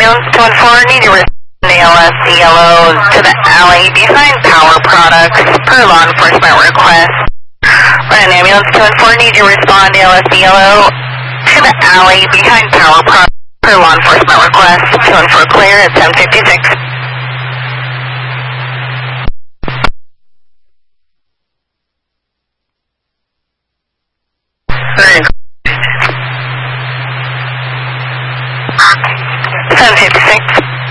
ambulance 214, need to respond to ALS ELO to the alley behind Power Products per law enforcement request. Run ambulance 214, need to respond to ALS ELO to the alley behind Power Products per law enforcement request. 214 clear at 1056.